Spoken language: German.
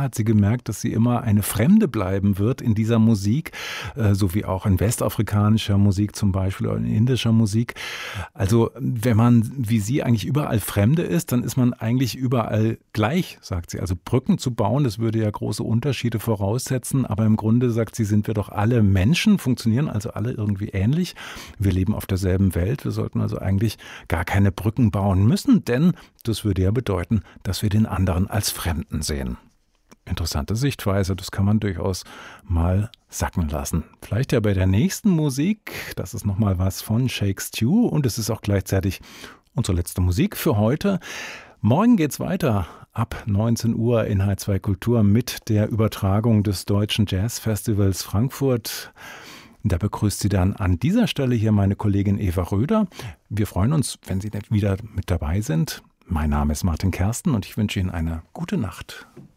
hat sie gemerkt, dass sie immer eine Fremde bleiben wird in dieser Musik, so wie auch in westafrikanischer Musik zum Beispiel oder in indischer Musik. Also wenn man wie sie eigentlich überall Fremde ist, dann ist man eigentlich überall gleich, sagt sie. Also Brücken zu bauen, das würde ja große Unterschiede voraussetzen, aber im Grunde, sagt sie, sind wir doch alle Menschen, funktionieren also alle irgendwie ähnlich. Wir leben auf derselben Welt, wir sollten also eigentlich gar keine Brücken bauen müssen, denn das würde ja bedeuten, dass wir den anderen als Fremden sehen. Interessante Sichtweise, das kann man durchaus mal sacken lassen. Vielleicht ja bei der nächsten Musik, das ist nochmal was von Shake Stew und es ist auch gleichzeitig unsere letzte Musik für heute. Morgen geht's weiter ab 19 Uhr in H2 Kultur mit der Übertragung des Deutschen Jazzfestivals Frankfurt. Da begrüßt sie dann an dieser Stelle hier meine Kollegin Eva Röder. Wir freuen uns, wenn Sie wieder mit dabei sind. Mein Name ist Martin Kersten und ich wünsche Ihnen eine gute Nacht.